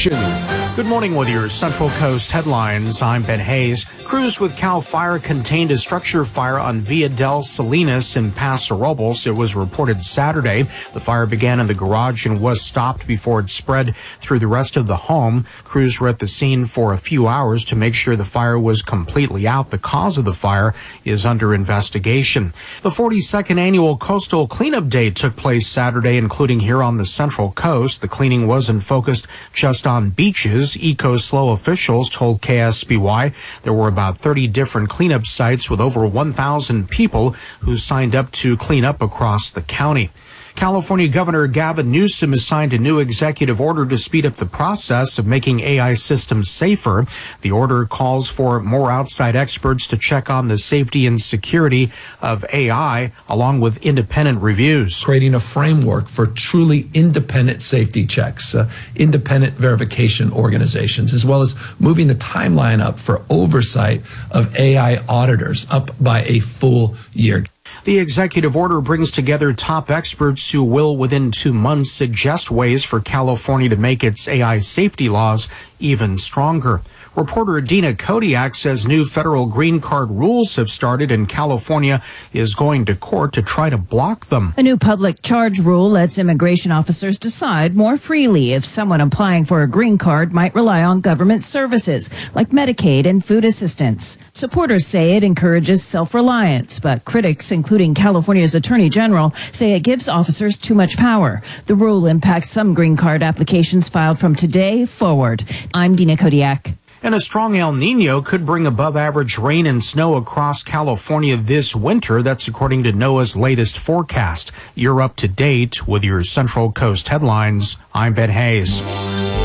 Nation. Good morning with your Central Coast headlines. I'm Ben Hayes. Crews with CAL FIRE contained a structure fire on Via del Salinas in Paso Robles. It was reported Saturday. The fire began in the garage and was stopped before it spread through the rest of the home. Crews were at the scene for a few hours to make sure the fire was completely out. The cause of the fire is under investigation. The 42nd annual Coastal Cleanup Day took place Saturday, including here on the Central Coast. The cleaning wasn't focused just on beaches. EcoSlow officials told KSBY there were about 30 different cleanup sites with over 1,000 people who signed up to clean up across the county. California Governor Gavin Newsom has signed a new executive order to speed up the process of making AI systems safer. The order calls for more outside experts to check on the safety and security of AI, along with independent reviews. Creating a framework for truly independent safety checks, independent verification organizations, as well as moving the timeline up for oversight of AI auditors up by a full year. The executive order brings together top experts who will, within 2 months, suggest ways for California to make its AI safety laws even stronger. Reporter Dina Kodiak says new federal green card rules have started and California is going to court to try to block them. A new public charge rule lets immigration officers decide more freely if someone applying for a green card might rely on government services like Medicaid and food assistance. Supporters say it encourages self-reliance, but critics, including California's Attorney General, say it gives officers too much power. The rule impacts some green card applications filed from today forward. I'm Dina Kodiak. And a strong El Nino could bring above average rain and snow across California this winter. That's according to NOAA's latest forecast. You're up to date with your Central Coast headlines. I'm Ben Hayes.